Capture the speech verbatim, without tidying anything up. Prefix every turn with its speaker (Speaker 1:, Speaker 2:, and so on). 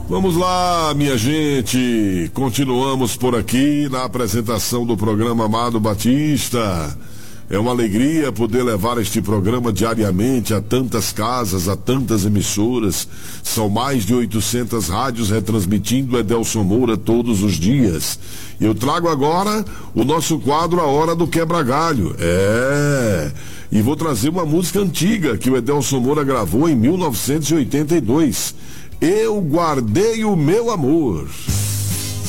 Speaker 1: Vamos lá, minha gente. Continuamos por aqui na apresentação do programa Amado Batista. É uma alegria poder levar este programa diariamente a tantas casas, a tantas emissoras. São mais de oitocentas rádios retransmitindo Edelson Moura todos os dias. Eu trago agora o nosso quadro A Hora do Quebra-Galho. É... E vou trazer uma música antiga que o Edelson Moura gravou em mil novecentos e oitenta e dois. Eu Guardei o Meu Amor.